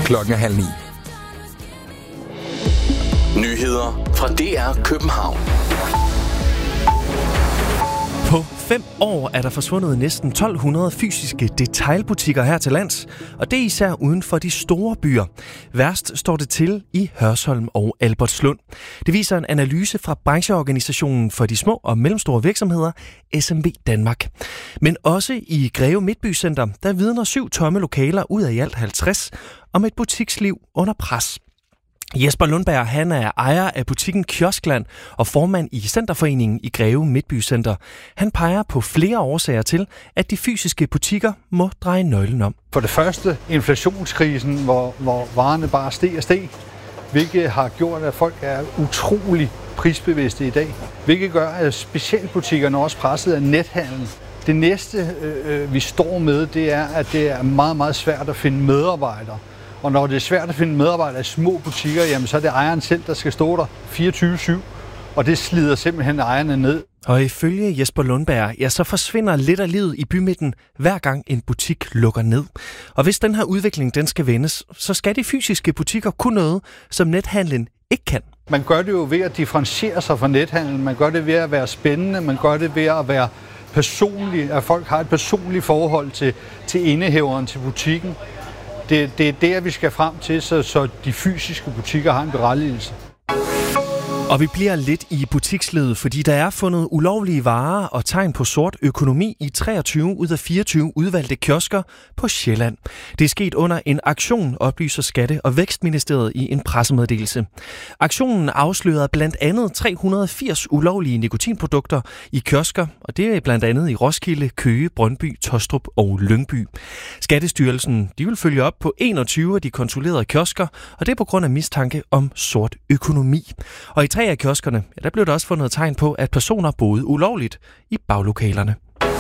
Klokken 8:30. Nyheder fra DR København. På 5 år er der forsvundet næsten 1200 fysiske detailbutikker her til lands, og det er især uden for de store byer. Værst står det til i Hørsholm og Albertslund. Det viser en analyse fra brancheorganisationen for de små og mellemstore virksomheder, SMV Danmark. Men også i Greve Midtbycenter, der vidner 7 tomme lokaler ud af i alt 50 om et butiksliv under pres. Jesper Lundberg, han er ejer af butikken Kioskland og formand i Centerforeningen i Greve Midtbycenter. Han peger på flere årsager til, at de fysiske butikker må dreje nøglen om. For det første inflationskrisen, hvor varerne bare steg, hvilket har gjort, at folk er utrolig prisbevidste i dag. Hvilket gør, at specialbutikkerne også presset af nethandel. Det næste, vi står med, det er, at det er meget, meget svært at finde medarbejdere. Og når det er svært at finde medarbejdere i små butikker, jamen, så er det ejeren selv, der skal stå der 24/7, og det slider simpelthen ejerne ned. Og ifølge Jesper Lundberg, ja, så forsvinder lidt af livet i bymidten, hver gang en butik lukker ned. Og hvis den her udvikling den skal vendes, så skal de fysiske butikker kunne noget, som nethandlen ikke kan. Man gør det jo ved at differentiere sig fra nethandlen, man gør det ved at være spændende, man gør det ved at være personlig, at folk har et personligt forhold til indehaveren, til butikken. Det er der, vi skal frem til, så de fysiske butikker har en berettigelse. Og vi bliver lidt i butiksledet, fordi der er fundet ulovlige varer og tegn på sort økonomi i 23 ud af 24 udvalgte kiosker på Sjælland. Det er sket under en aktion, oplyser Skatte- og Vækstministeriet i en pressemeddelelse. Aktionen afslørede blandt andet 380 ulovlige nikotinprodukter i kiosker, og det er blandt andet i Roskilde, Køge, Brøndby, Tostrup og Lyngby. Skattestyrelsen de vil følge op på 21 af de kontrollerede kiosker, og det er på grund af mistanke om sort økonomi. Og i 3 af kioskerne, ja, der blev der også fundet tegn på, at personer boede ulovligt i baglokalerne.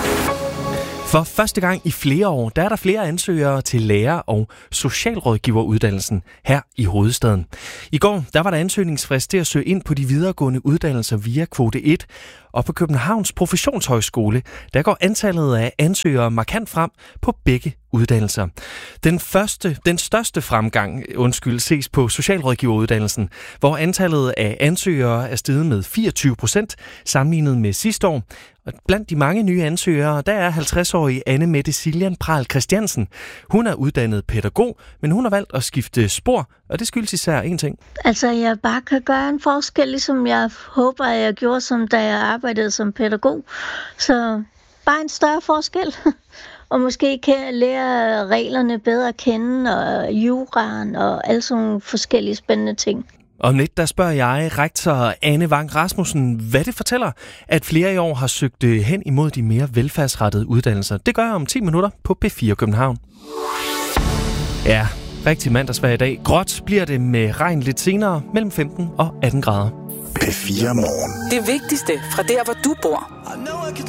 For første gang i flere år, der er der flere ansøgere til lærer- og socialrådgiveruddannelsen her i hovedstaden. I går, der var der ansøgningsfrist til at søge ind på de videregående uddannelser via kvote 1, og på Københavns Professionshøjskole, der går antallet af ansøgere markant frem på begge uddannelser. Den største fremgang, ses på socialrådgiveruddannelsen, hvor antallet af ansøgere er steget med 24% sammenlignet med sidste år. Og blandt de mange nye ansøgere, der er 50-årige Anne Mette Siljan Pral Christiansen. Hun er uddannet pædagog, men hun har valgt at skifte spor, og det skyldes især en ting. Altså, jeg bare kan gøre en forskel, ligesom jeg håber, at jeg gjorde, som da jeg arbejdede som pædagog. Så bare en større forskel. Og måske kan lære reglerne bedre at kende, og juraen og alle sådan nogle forskellige spændende ting. Om lidt, der spørger jeg rektor Anne Vang Rasmussen, hvad det fortæller, at flere i år har søgt hen imod de mere velfærdsrettede uddannelser. Det gør jeg om 10 minutter på P4 København. Ja, rigtig mandagsvejr i dag. Gråt bliver det med regn lidt senere, mellem 15 og 18 grader. P4 Morgen. Det vigtigste fra der, hvor du bor.